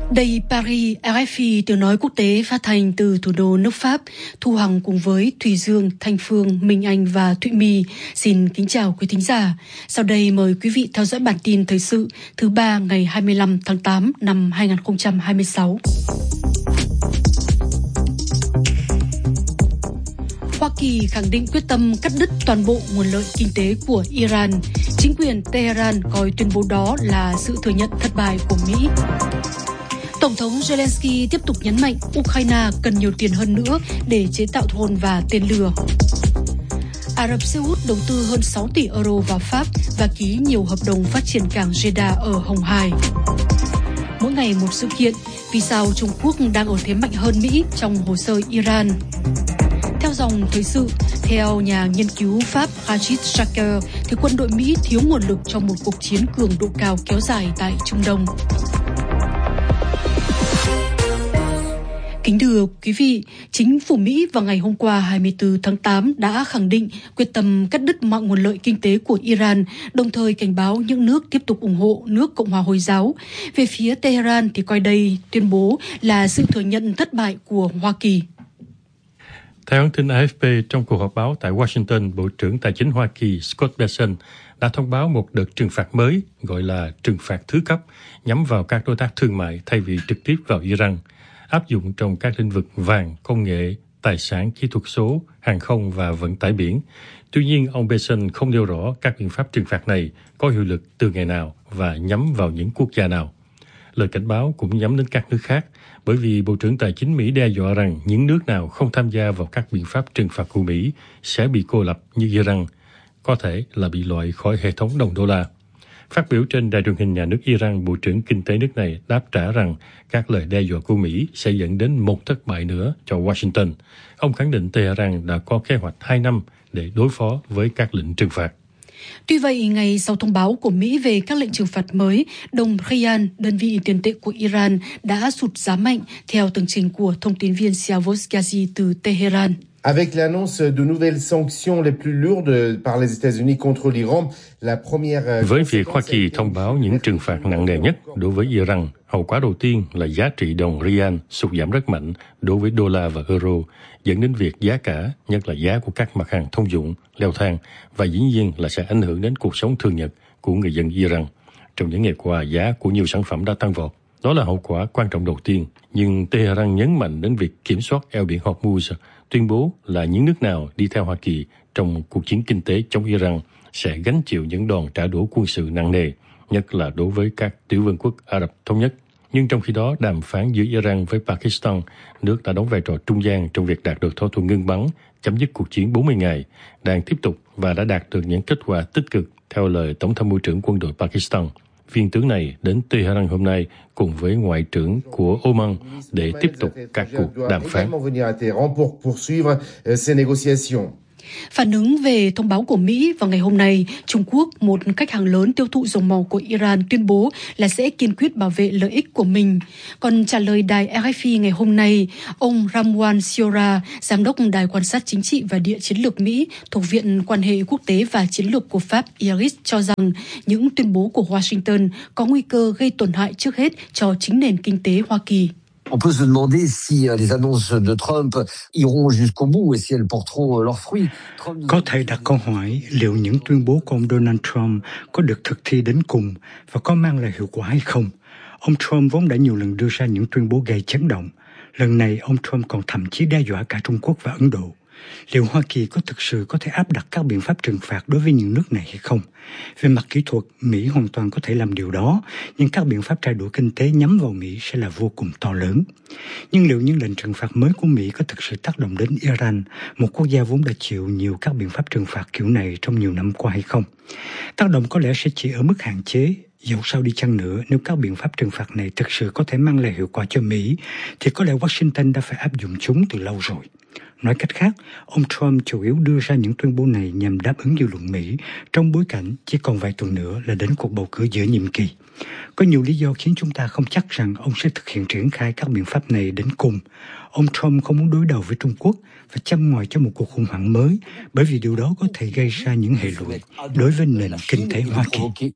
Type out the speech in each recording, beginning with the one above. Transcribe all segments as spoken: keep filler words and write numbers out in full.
Đây Paris, rờ ép i tiếng nói quốc tế phát thanh từ thủ đô nước Pháp. Thu Hằng cùng với Thùy Dương, Thanh Phương, Minh Anh và Thụy My xin kính chào quý thính giả. Sau đây mời quý vị theo dõi bản tin thời sự thứ ba ngày hai mươi lăm tháng tám năm hai nghìn không trăm hai mươi sáu. Hoa Kỳ khẳng định quyết tâm cắt đứt toàn bộ nguồn lợi kinh tế của Iran. Chính quyền Tehran coi tuyên bố đó là sự thừa nhận thất bại của Mỹ. Tổng thống Zelensky tiếp tục nhấn mạnh Ukraine cần nhiều tiền hơn nữa để chế tạo drone và tên lửa. Ả Rập Xê Út đầu tư hơn sáu tỷ euro vào Pháp và ký nhiều hợp đồng phát triển cảng Jeddah ở Hồng Hải. Mỗi ngày một sự kiện, vì sao Trung Quốc đang ở thế mạnh hơn Mỹ trong hồ sơ Iran? Theo dòng thời sự, theo nhà nghiên cứu Pháp Rachid Shaker, thì quân đội Mỹ thiếu nguồn lực trong một cuộc chiến cường độ cao kéo dài tại Trung Đông. Kính thưa quý vị, chính phủ Mỹ vào ngày hôm qua hai mươi tư tháng tám đã khẳng định quyết tâm cắt đứt mọi nguồn lợi kinh tế của Iran, đồng thời cảnh báo những nước tiếp tục ủng hộ nước Cộng hòa Hồi giáo. Về phía Tehran thì coi đây tuyên bố là sự thừa nhận thất bại của Hoa Kỳ. Theo hãng tin a ép pê, trong cuộc họp báo tại Washington, Bộ trưởng Tài chính Hoa Kỳ Scott Bessent đã thông báo một đợt trừng phạt mới gọi là trừng phạt thứ cấp nhắm vào các đối tác thương mại thay vì trực tiếp vào Iran, áp dụng trong các lĩnh vực vàng, công nghệ, tài sản, kỹ thuật số, hàng không và vận tải biển. Tuy nhiên, ông Bessent không nêu rõ các biện pháp trừng phạt này có hiệu lực từ ngày nào và nhắm vào những quốc gia nào. Lời cảnh báo cũng nhắm đến các nước khác, bởi vì Bộ trưởng Tài chính Mỹ đe dọa rằng những nước nào không tham gia vào các biện pháp trừng phạt của Mỹ sẽ bị cô lập như Iran, có thể là bị loại khỏi hệ thống đồng đô la. Phát biểu trên đài truyền hình nhà nước Iran, Bộ trưởng Kinh tế nước này đáp trả rằng các lời đe dọa của Mỹ sẽ dẫn đến một thất bại nữa cho Washington. Ông khẳng định Tehran đã có kế hoạch hai năm để đối phó với các lệnh trừng phạt. Tuy vậy, ngày sau thông báo của Mỹ về các lệnh trừng phạt mới, đồng Rial, đơn vị tiền tệ của Iran, đã sụt giá mạnh, theo tường trình của thông tin viên Siavos Ghazi từ Tehran. Avec l'annonce de nouvelles sanctions les plus lourdes par les États-Unis contre l'Iran, la première... Với việc Hoa Kỳ thông báo những trừng phạt nặng nề nhất đối với Iran, hậu quả đầu tiên là giá trị đồng rial sụt giảm rất mạnh đối với đô la và euro, dẫn đến việc giá cả, nhất là giá của các mặt hàng thông dụng, leo thang và dĩ nhiên là sẽ ảnh hưởng đến cuộc sống thường nhật của người dân Iran. Trong những ngày qua, giá của nhiều sản phẩm đã tăng vọt. Đó là hậu quả quan trọng đầu tiên, nhưng Tehran nhấn mạnh đến việc kiểm soát eo biển Hormuz, tuyên bố là những nước nào đi theo Hoa Kỳ trong cuộc chiến kinh tế chống Iran sẽ gánh chịu những đòn trả đũa quân sự nặng nề, nhất là đối với các tiểu vương quốc Ả Rập Thống Nhất. Nhưng trong khi đó, đàm phán giữa Iran với Pakistan, nước đã đóng vai trò trung gian trong việc đạt được thỏa thuận ngưng bắn, chấm dứt cuộc chiến bốn mươi ngày, đang tiếp tục và đã đạt được những kết quả tích cực, theo lời Tổng tham mưu trưởng quân đội Pakistan. Viên tướng này đến Tehran hôm nay cùng với Ngoại trưởng của Oman để tiếp tục các cuộc đàm phán. Phản ứng về thông báo của Mỹ vào ngày hôm nay, Trung Quốc, một khách hàng lớn tiêu thụ dầu mỏ của Iran, tuyên bố là sẽ kiên quyết bảo vệ lợi ích của mình. Còn trả lời đài rờ ép i ngày hôm nay, ông Ramwan Siora, giám đốc đài quan sát chính trị và địa chiến lược Mỹ thuộc Viện Quan hệ Quốc tế và Chiến lược của Pháp I R I S cho rằng những tuyên bố của Washington có nguy cơ gây tổn hại trước hết cho chính nền kinh tế Hoa Kỳ. On peut se demander si les annonces de Trump iront jusqu'au bout et si elles porteront leurs fruits. Có thể đặt câu hỏi liệu những tuyên bố của ông Donald Trump có được thực thi đến cùng và có mang lại hiệu quả hay không. Ông Trump vốn đã nhiều lần đưa ra những tuyên bố gây chấn động. Lần này, ông Trump còn thậm chí đe dọa cả Trung Quốc và Ấn Độ. Liệu Hoa Kỳ có thực sự có thể áp đặt các biện pháp trừng phạt đối với những nước này hay không? Về mặt kỹ thuật, Mỹ hoàn toàn có thể làm điều đó, nhưng các biện pháp trả đũa kinh tế nhắm vào Mỹ sẽ là vô cùng to lớn. Nhưng liệu những lệnh trừng phạt mới của Mỹ có thực sự tác động đến Iran, một quốc gia vốn đã chịu nhiều các biện pháp trừng phạt kiểu này trong nhiều năm qua hay không? Tác động có lẽ sẽ chỉ ở mức hạn chế. Dẫu sao đi chăng nữa, nếu các biện pháp trừng phạt này thực sự có thể mang lại hiệu quả cho Mỹ, thì có lẽ Washington đã phải áp dụng chúng từ lâu rồi. Nói cách khác, ông Trump chủ yếu đưa ra những tuyên bố này nhằm đáp ứng dư luận Mỹ trong bối cảnh chỉ còn vài tuần nữa là đến cuộc bầu cử giữa nhiệm kỳ. Có nhiều lý do khiến chúng ta không chắc rằng ông sẽ thực hiện triển khai các biện pháp này đến cùng. Ông Trump không muốn đối đầu với Trung Quốc và châm ngòi cho một cuộc khủng hoảng mới, bởi vì điều đó có thể gây ra những hệ lụy đối với nền kinh tế Hoa Kỳ.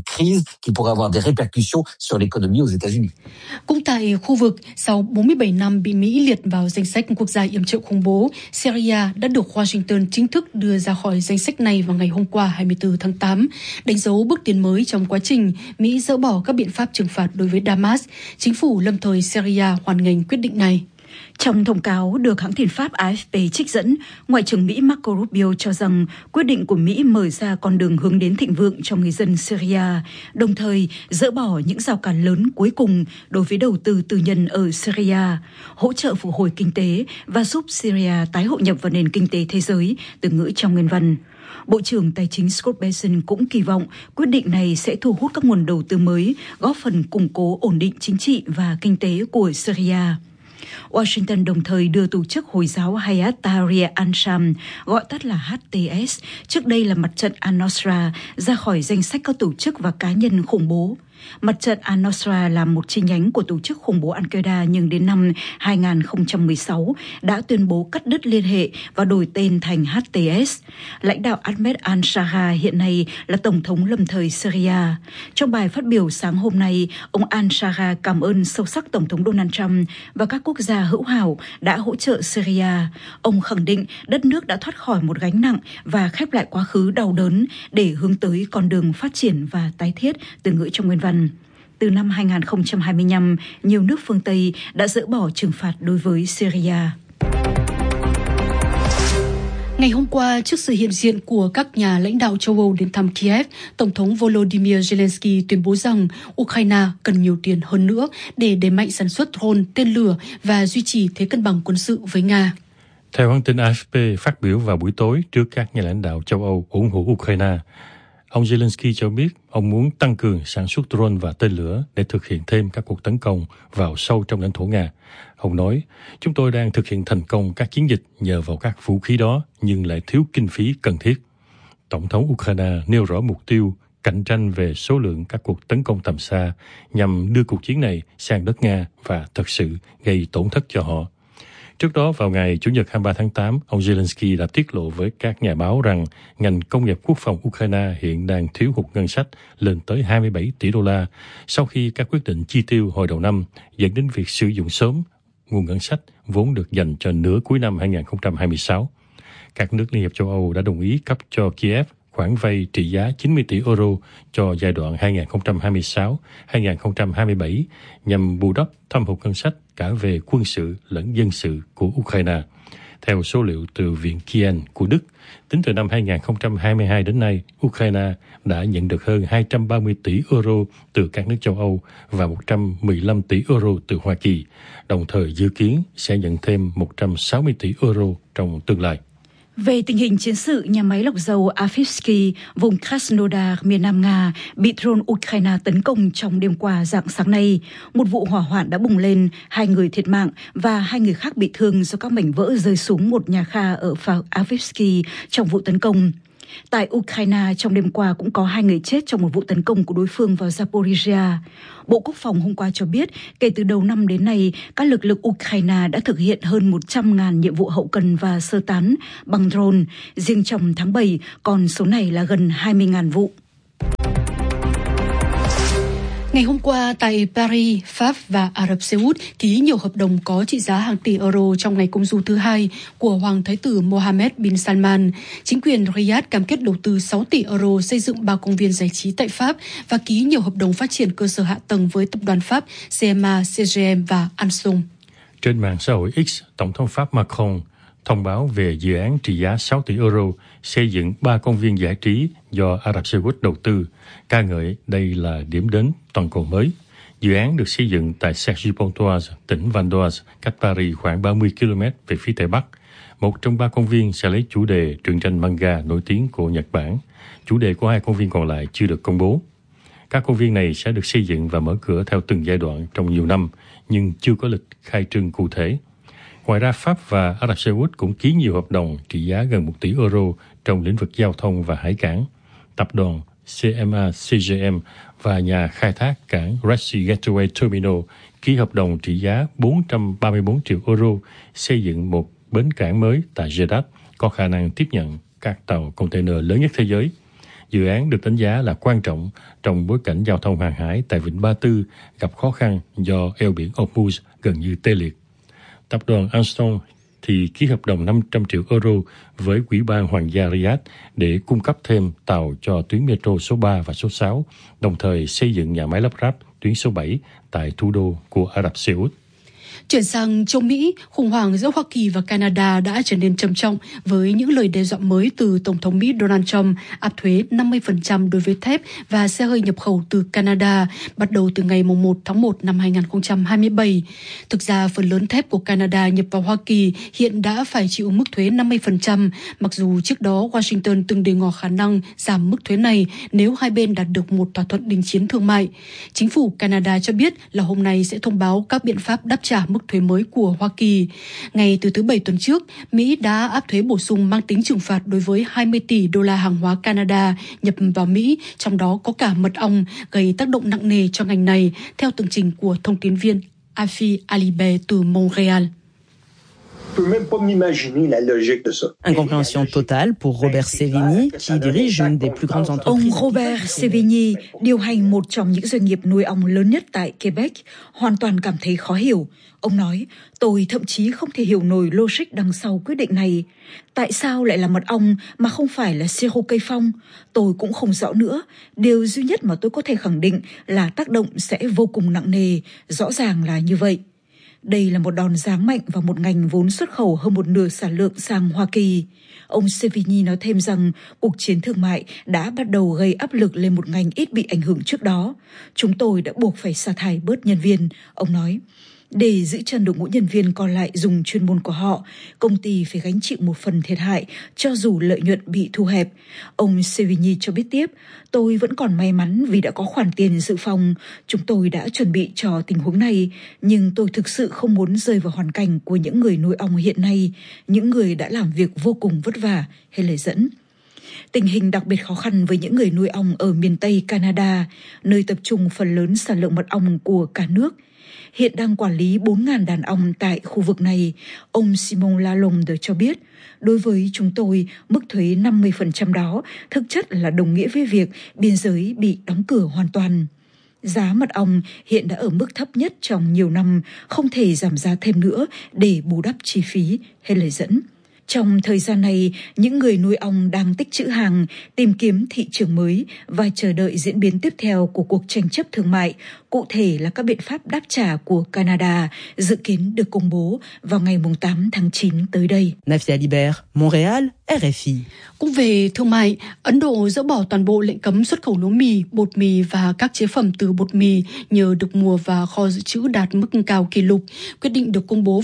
Cũng tại khu vực, sau bốn mươi bảy năm bị Mỹ liệt vào danh sách quốc gia yểm trợ khủng bố, Syria đã được Washington chính thức đưa ra khỏi danh sách này vào ngày hôm qua hai mươi tư tháng tám, đánh dấu bước tiến mới trong quá trình Mỹ dỡ bỏ các biện pháp trừng phạt đối với Damas. Chính phủ lâm thời Syria hoan nghênh quyết định này. Trong thông cáo được hãng tin Pháp a ép pê trích dẫn, Ngoại trưởng Mỹ Marco Rubio cho rằng quyết định của Mỹ mở ra con đường hướng đến thịnh vượng cho người dân Syria, đồng thời dỡ bỏ những rào cản lớn cuối cùng đối với đầu tư tư nhân ở Syria, hỗ trợ phục hồi kinh tế và giúp Syria tái hội nhập vào nền kinh tế thế giới, từ ngữ trong nguyên văn. Bộ trưởng Tài chính Scott Bessent cũng kỳ vọng quyết định này sẽ thu hút các nguồn đầu tư mới, góp phần củng cố ổn định chính trị và kinh tế của Syria. Washington đồng thời đưa tổ chức Hồi giáo Hayat Tahrir al-Sham, gọi tắt là hát tê ét, trước đây là mặt trận al-Nusra, ra khỏi danh sách các tổ chức và cá nhân khủng bố. Mặt trận al-Nusra là một chi nhánh của tổ chức khủng bố Al-Qaeda, nhưng đến năm hai không một sáu đã tuyên bố cắt đứt liên hệ và đổi tên thành hát tê ét. Lãnh đạo Ahmed al-Shara hiện nay là Tổng thống lâm thời Syria. Trong bài phát biểu sáng hôm nay, ông al-Shara cảm ơn sâu sắc Tổng thống Donald Trump và các quốc gia hữu hảo đã hỗ trợ Syria. Ông khẳng định đất nước đã thoát khỏi một gánh nặng và khép lại quá khứ đau đớn để hướng tới con đường phát triển và tái thiết, từ ngữ trong nguyên văn. Từ năm hai không hai lăm, nhiều nước phương Tây đã dỡ bỏ trừng phạt đối với Syria. Ngày hôm qua, trước sự hiện diện của các nhà lãnh đạo châu Âu đến thăm Kiev, Tổng thống Volodymyr Zelensky tuyên bố rằng Ukraine cần nhiều tiền hơn nữa để đẩy mạnh sản xuất drone, tên lửa và duy trì thế cân bằng quân sự với Nga. Theo hãng tin a ép pê phát biểu vào buổi tối trước các nhà lãnh đạo châu Âu ủng hộ Ukraine, ông Zelensky cho biết ông muốn tăng cường sản xuất drone và tên lửa để thực hiện thêm các cuộc tấn công vào sâu trong lãnh thổ Nga. Ông nói, chúng tôi đang thực hiện thành công các chiến dịch nhờ vào các vũ khí đó nhưng lại thiếu kinh phí cần thiết. Tổng thống Ukraine nêu rõ mục tiêu cạnh tranh về số lượng các cuộc tấn công tầm xa nhằm đưa cuộc chiến này sang đất Nga và thật sự gây tổn thất cho họ. Trước đó, vào ngày Chủ nhật hai mươi ba tháng tám, ông Zelensky đã tiết lộ với các nhà báo rằng ngành công nghiệp quốc phòng Ukraine hiện đang thiếu hụt ngân sách lên tới hai mươi bảy tỷ đô la sau khi các quyết định chi tiêu hồi đầu năm dẫn đến việc sử dụng sớm nguồn ngân sách vốn được dành cho nửa cuối năm hai không hai sáu. Các nước Liên hiệp châu Âu đã đồng ý cấp cho Kiev khoản vay trị giá chín mươi tỷ euro cho giai đoạn hai không hai sáu đến hai không hai bảy nhằm bù đắp thâm hụt ngân sách cả về quân sự lẫn dân sự của Ukraine. Theo số liệu từ Viện Kiel của Đức, tính từ năm hai không hai hai đến nay, Ukraine đã nhận được hơn hai trăm ba mươi tỷ euro từ các nước châu Âu và một trăm mười lăm tỷ euro từ Hoa Kỳ, đồng thời dự kiến sẽ nhận thêm một trăm sáu mươi tỷ euro trong tương lai. Về tình hình chiến sự, nhà máy lọc dầu Avivsky, vùng Krasnodar, miền Nam Nga, bị drone Ukraine tấn công trong đêm qua rạng sáng nay. Một vụ hỏa hoạn đã bùng lên, hai người thiệt mạng và hai người khác bị thương do các mảnh vỡ rơi xuống một nhà kho ở pháo Avivsky trong vụ tấn công. Tại Ukraine, trong đêm qua cũng có hai người chết trong một vụ tấn công của đối phương vào Zaporizhia. Bộ Quốc phòng hôm qua cho biết, kể từ đầu năm đến nay, các lực lượng Ukraine đã thực hiện hơn một trăm nghìn nhiệm vụ hậu cần và sơ tán bằng drone. Riêng trong tháng bảy, con số này là gần hai mươi nghìn vụ. Ngày hôm qua, tại Paris, Pháp và Ả Rập Xê Út ký nhiều hợp đồng có trị giá hàng tỷ euro trong ngày công du thứ hai của Hoàng Thái tử Mohammed bin Salman. Chính quyền Riyadh cam kết đầu tư sáu tỷ euro xây dựng ba công viên giải trí tại Pháp và ký nhiều hợp đồng phát triển cơ sở hạ tầng với tập đoàn Pháp xê em a, xê giê em và Ansung. Trên mạng xã hội X, Tổng thống Pháp Macron thông báo về dự án trị giá sáu tỷ euro xây dựng ba công viên giải trí do Ả Rập Xê Út đầu tư, ca ngợi đây là điểm đến toàn cầu mới. Dự án được xây dựng tại Cergy-Pontoise, tỉnh Val d'Oise, cách Paris khoảng ba mươi ki lô mét về phía tây bắc. Một trong ba công viên sẽ lấy chủ đề truyện tranh manga nổi tiếng của Nhật Bản. Chủ đề của hai công viên còn lại chưa được công bố. Các công viên này sẽ được xây dựng và mở cửa theo từng giai đoạn trong nhiều năm, nhưng chưa có lịch khai trương cụ thể. Ngoài ra, Pháp và Ả Rập Xê Út cũng ký nhiều hợp đồng trị giá gần một tỷ euro trong lĩnh vực giao thông và hải cảng. Tập đoàn xê em a xê giê em và nhà khai thác cảng Red Sea Gateway Terminal ký hợp đồng trị giá bốn trăm ba mươi tư triệu euro xây dựng một bến cảng mới tại Jeddah có khả năng tiếp nhận các tàu container lớn nhất thế giới. Dự án được đánh giá là quan trọng trong bối cảnh giao thông hàng hải tại Vịnh Ba Tư gặp khó khăn do eo biển Hormuz gần như tê liệt. Tập đoàn Alstom thì ký hợp đồng năm trăm triệu euro với Ủy ban Hoàng gia Riyadh để cung cấp thêm tàu cho tuyến metro số ba và số sáu, đồng thời xây dựng nhà máy lắp ráp tuyến số bảy tại thủ đô của Ả Rập Xê Út. Chuyển sang châu Mỹ, khủng hoảng giữa Hoa Kỳ và Canada đã trở nên trầm trọng với những lời đe dọa mới từ Tổng thống Mỹ Donald Trump áp thuế năm mươi phần trăm đối với thép và xe hơi nhập khẩu từ Canada bắt đầu từ ngày một tháng một năm hai không hai bảy. Thực ra, phần lớn thép của Canada nhập vào Hoa Kỳ hiện đã phải chịu mức thuế năm mươi phần trăm, mặc dù trước đó Washington từng đề ngỏ khả năng giảm mức thuế này nếu hai bên đạt được một thỏa thuận đình chiến thương mại. Chính phủ Canada cho biết là hôm nay sẽ thông báo các biện pháp đáp trả mức thuế mới của Hoa Kỳ. Ngay từ thứ Bảy tuần trước, Mỹ đã áp thuế bổ sung mang tính trừng phạt đối với hai mươi tỷ đô la hàng hóa Canada nhập vào Mỹ, trong đó có cả mật ong, gây tác động nặng nề cho ngành này, theo tường trình của thông tin viên Afi Alibert từ Montréal. Incompréhension totale pour Robert Sevigny, qui dirige une des plus grandes entreprises. Ông Robert Sevigny, điều hành một trong những doanh nghiệp nuôi ong lớn nhất tại Quebec, hoàn toàn cảm thấy khó hiểu. Ông nói, tôi thậm chí không thể hiểu nổi logic đằng sau quyết định này. Tại sao lại là mật ong mà không phải là siro cây phong? Tôi cũng không rõ nữa. Điều duy nhất mà tôi có thể khẳng định là tác động sẽ vô cùng nặng nề, rõ ràng là như vậy. Đây là một đòn giáng mạnh vào một ngành vốn xuất khẩu hơn một nửa sản lượng sang Hoa Kỳ. Ông Sevigny nói thêm rằng cuộc chiến thương mại đã bắt đầu gây áp lực lên một ngành ít bị ảnh hưởng trước đó. Chúng tôi đã buộc phải sa thải bớt nhân viên, ông nói. Để giữ chân đội ngũ nhân viên còn lại dùng chuyên môn của họ, công ty phải gánh chịu một phần thiệt hại cho dù lợi nhuận bị thu hẹp. Ông Sevigny cho biết tiếp, tôi vẫn còn may mắn vì đã có khoản tiền dự phòng. Chúng tôi đã chuẩn bị cho tình huống này, nhưng tôi thực sự không muốn rơi vào hoàn cảnh của những người nuôi ong hiện nay, những người đã làm việc vô cùng vất vả, hay lời dẫn. Tình hình đặc biệt khó khăn với những người nuôi ong ở miền Tây Canada, nơi tập trung phần lớn sản lượng mật ong của cả nước. Hiện đang quản lý bốn nghìn đàn ong tại khu vực này, ông Simon Lalonde cho biết, đối với chúng tôi, mức thuế năm mươi phần trăm đó thực chất là đồng nghĩa với việc biên giới bị đóng cửa hoàn toàn. Giá mật ong hiện đã ở mức thấp nhất trong nhiều năm, không thể giảm giá thêm nữa để bù đắp chi phí, hay lời dẫn. Trong thời gian này, những người nuôi ong đang tích trữ hàng, tìm kiếm thị trường mới và chờ đợi diễn biến tiếp theo của cuộc tranh chấp thương mại, cụ thể là các biện pháp đáp trả của Canada, dự kiến được công bố vào ngày tám tháng chín tới đây. Afi Alibert, Montréal, R F I. Cũng về thương mại, Ấn Độ dỡ bỏ toàn bộ lệnh cấm xuất khẩu lúa mì, bột mì và các chế phẩm từ bột mì nhờ được mùa và kho dự trữ đạt mức cao kỷ lục. Quyết định được công bố